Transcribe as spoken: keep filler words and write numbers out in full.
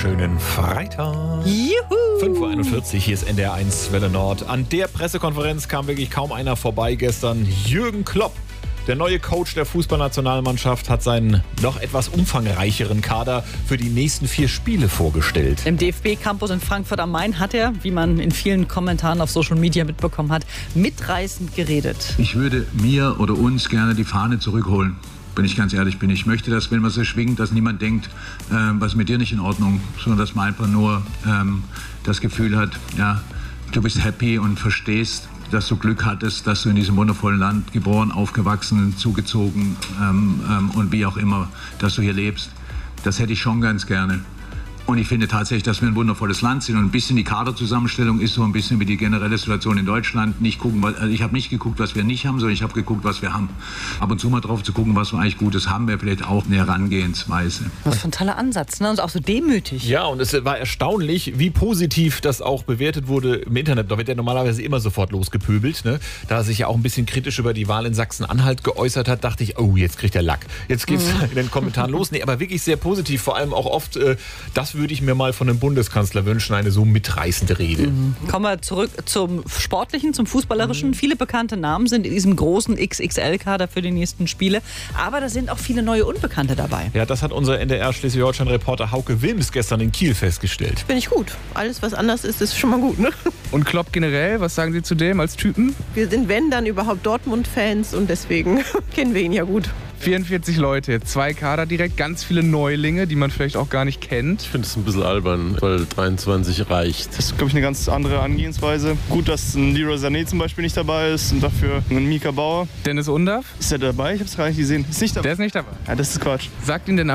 wunderschönen Freitag. Juhu! fünf Uhr einundvierzig, hier ist N D R eins Welle Nord. An der Pressekonferenz kam wirklich kaum einer vorbei gestern. Jürgen Klopp, der neue Coach der Fußballnationalmannschaft, hat seinen noch etwas umfangreicheren Kader für die nächsten vier Spiele vorgestellt. Im D F B-Campus in Frankfurt am Main hat er, wie man in vielen Kommentaren auf Social Media mitbekommen hat, mitreißend geredet. Ich würde mir oder uns gerne die Fahne zurückholen. Wenn ich ganz ehrlich bin. Ich möchte, dass, wenn man so schwingt, dass niemand denkt, ähm, was ist mit dir nicht in Ordnung, sondern dass man einfach nur ähm, das Gefühl hat, ja, du bist happy und verstehst, dass du Glück hattest, dass du in diesem wundervollen Land geboren, aufgewachsen, zugezogen ähm, ähm, und wie auch immer, dass du hier lebst. Das hätte ich schon ganz gerne. Und ich finde tatsächlich, dass wir ein wundervolles Land sind. Und ein bisschen die Kaderzusammenstellung ist so ein bisschen wie die generelle Situation in Deutschland. Nicht gucken, was, also ich habe nicht geguckt, was wir nicht haben, sondern ich habe geguckt, was wir haben. Ab und zu mal drauf zu gucken, was wir eigentlich Gutes haben, wäre vielleicht auch eine Herangehensweise. Was für ein toller Ansatz, ne? Und auch so demütig. Ja, und es war erstaunlich, wie positiv das auch bewertet wurde im Internet. Da wird ja normalerweise immer sofort losgepöbelt. Ne? Da er sich ja auch ein bisschen kritisch über die Wahl in Sachsen-Anhalt geäußert hat, dachte ich, oh, jetzt kriegt er Lack. Jetzt geht's mhm. in den Kommentaren los. Nee, aber wirklich sehr positiv. Vor allem auch oft, äh, das würde ich mir mal von einem Bundeskanzler wünschen, eine so mitreißende Rede. Mhm. Kommen wir zurück zum Sportlichen, zum Fußballerischen. Mhm. Viele bekannte Namen sind in diesem großen X X L-Kader für die nächsten Spiele. Aber da sind auch viele neue Unbekannte dabei. Ja, das hat unser N D R Schleswig-Holstein-Reporter Hauke Wilms gestern in Kiel festgestellt. Finde ich gut. Alles, was anders ist, ist schon mal gut, ne? Und Klopp generell, was sagen Sie zu dem als Typen? Wir sind, wenn, dann überhaupt Dortmund-Fans und deswegen kennen wir ihn ja gut. vierundvierzig Leute, zwei Kader direkt, ganz viele Neulinge, die man vielleicht auch gar nicht kennt. Ich finde es ein bisschen albern, weil dreiundzwanzig reicht. Das ist, glaube ich, eine ganz andere Angehensweise. Gut, dass ein Leroy Sané zum Beispiel nicht dabei ist und dafür ein Mika Bauer. Dennis Undaff? Ist er dabei? Ich habe es gar nicht gesehen. Ist nicht dabei. Der ist nicht dabei. Ja, das ist Quatsch. Sagt Ihnen der Name